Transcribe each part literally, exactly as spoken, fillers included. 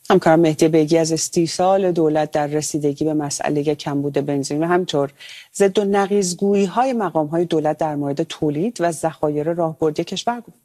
همکارم مهدی بیگی از استیصال دولت در رسیدگی به مسئله کمبود بنزین و همطور ضد و نقیض‌گویی‌های مقام‌های دولت در مورد تولید و ذخایر راهبردی کشور گفت.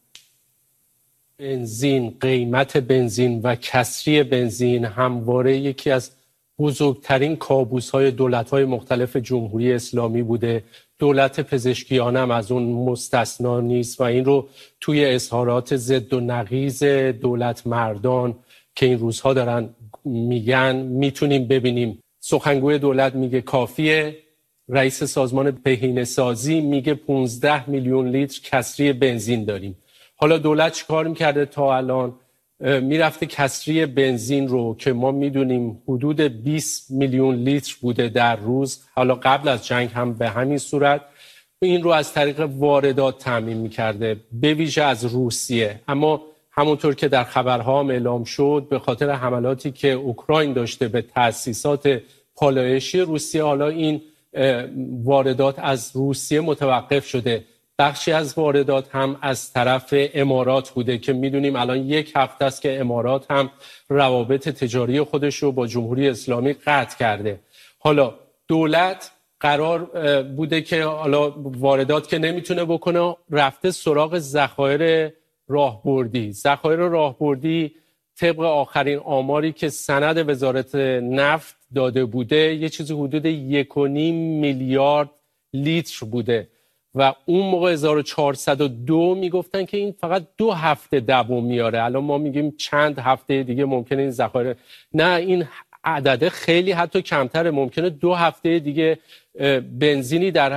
بنزین، قیمت بنزین و کسری بنزین همواره یکی از بزرگترین کابوس‌های دولت‌های مختلف جمهوری اسلامی بوده. دولت پزشکیان هم از اون مستثنا نیست و این رو توی اظهارات ضد و نقیض دولت مردان که این روزها دارن میگن میتونیم ببینیم. سخنگوی دولت میگه کافیه، رئیس سازمان بهینه‌سازی میگه پانزده میلیون لیتر کسری بنزین داریم. حالا دولت چیکار میکرده تا الان؟ میرفته کسری بنزین رو که ما میدونیم حدود بیست میلیون لیتر بوده در روز، حالا قبل از جنگ هم به همین صورت، این رو از طریق واردات تامین میکرده به ویژه از روسیه. اما همونطور که در خبرها هم اعلام شد به خاطر حملاتی که اوکراین داشته به تأسیسات پالایشی روسیه، حالا این واردات از روسیه متوقف شده. بخشی از واردات هم از طرف امارات بوده که میدونیم الان یک هفته است که امارات هم روابط تجاری خودش رو با جمهوری اسلامی قطع کرده. حالا دولت قرار بوده که حالا واردات که نمیتونه بکنه، رفته سراغ ذخایر راهبردی. ذخایر راهبردی طبق آخرین آماری که سند وزارت نفت داده بوده یه چیزی حدود یک و نیم میلیارد لیتر بوده و اون موقع هزار و چهارصد و دو میگفتن که این فقط دو هفته دوام میاره. الان ما میگیم چند هفته دیگه ممکنه این ذخایر، نه این عدده خیلی حتی کمتره، ممکنه دو هفته دیگه بنزینی در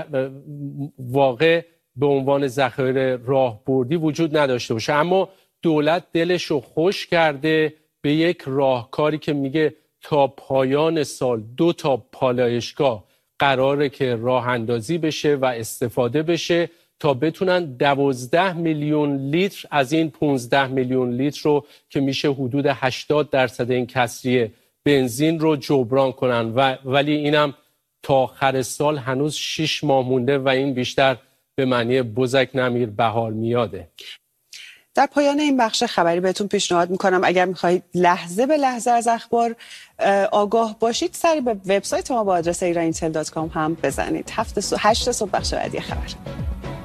واقع به عنوان ذخایر راهبردی وجود نداشته باشه. اما دولت دلش رو خوش کرده به یک راهکاری که میگه تا پایان سال دو تا پالایشگاه قراره که راه اندازی بشه و استفاده بشه تا بتونن دوازده میلیون لیتر از این پانزده میلیون لیتر رو که میشه حدود هشتاد درصد این کسری بنزین رو جبران کنن و ولی اینم تا آخر سال هنوز شش ماه مونده و این بیشتر به معنی بزک نمیر بهار میاده. در پایان این بخش خبری بهتون پیشنهاد میکنم اگر میخواهید لحظه به لحظه از اخبار آگاه باشید سری به وبسایت ما با آدرس ایران اینتل دات کام هم بزنید. هفت هشت صبح بخش بعدی خبر.